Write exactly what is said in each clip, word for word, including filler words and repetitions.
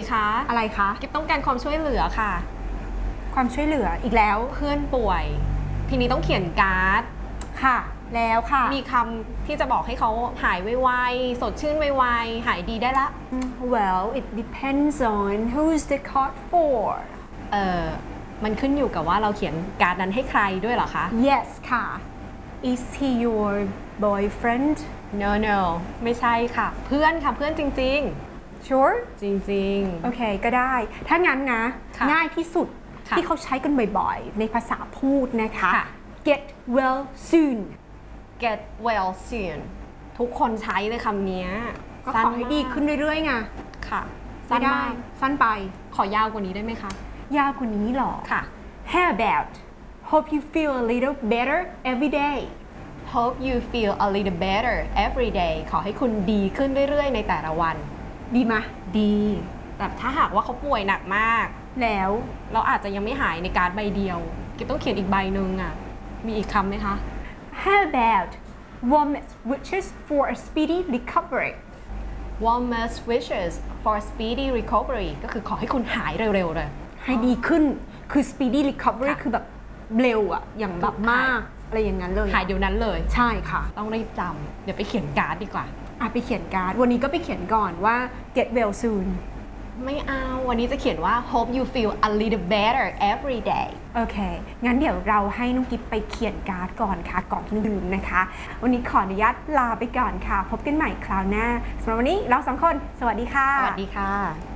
คะอะไรคะกิ๊บต้องการความช่วยเหลือค่ะความช่วยเหลืออีกแล้วเพื่อนป่วยทีนี้ต้องเขียนการ์ดค่ะแล้วค่ะมีคำที่จะบอกให้เขาหายไวๆสดชื่นไวๆหายดีได้ละ Well it depends on who's the card for เออมันขึ้นอยู่กับว่าเราเขียนการ์ดนั้นให้ใครด้วยเหรอคะ Yes ค่ะ Is he your boyfriend No no ไม่ใช่ค่ะเพื่อนค่ะเพื่อนจริงๆ Sure จริงๆโอเคก็ได้ถ้างั้นนะง่ายที่สุดที่เขาใช้กันบ่อยๆในภาษาพูดนะคะ Get well soon Get well soon ทุกคนใช้ในคำนี้ก็ขอให้ดีขึ้นเรื่อยๆไงค่ะสั้นได้สั้นไปขอยาวกว่านี้ได้ไหมคะยาวกว่านี้หรอค่ะ How about Hope you feel a little better every day Hope you feel a little better every day ขอให้คุณดีขึ้นเรื่อยๆในแต่ละวันดีไหมดีแต่ถ้าหากว่าเขาป่วยหนักมากแล้วเราอาจจะยังไม่หายในการ์ดใบเดียวกิ๊บต้องเขียนอีกใบหนึ่งอ่ะมีอีกคำไหมคะ How about warmest wishes for a speedy recovery warmest wishes for a speedy recovery ก็คือขอให้คุณหายเร็วๆเลยให้ดีขึ้นคือ speedy recovery คือแบบเร็วอะอย่างแบบมากอะไรอย่างนั้นเลยหายเดี๋ยวนั้นเลยใช่ค่ะต้องรีบจำเดี๋ยวไปเขียนการ์ดดีกว่าอ่ะไปเขียนการ์ดวันนี้ก็ไปเขียนก่อนว่า get well soon ไม่เอาวันนี้จะเขียนว่า hope you feel a little better every day โอเคงั้นเดี๋ยวเราให้น้องกิ๊บไปเขียนการ์ดก่อนค่ะก่อนที่ลืมนะคะวันนี้ขออนุญาตลาไปก่อนค่ะพบกันใหม่คราวหน้าสำหรับวันนี้เราสองคนสวัสดีค่ะสวัสดีค่ะ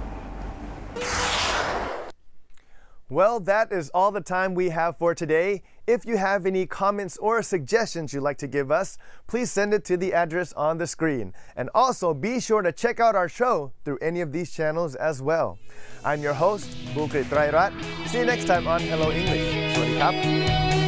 Well, that is all the time we have for today. If you have any comments or suggestions you'd like to give us, please send it to the address on the screen. And also be sure to check out our show through any of these channels as well. I'm your host, Bukrit Rairat. See you next time on Hello English. สวัสดีครับ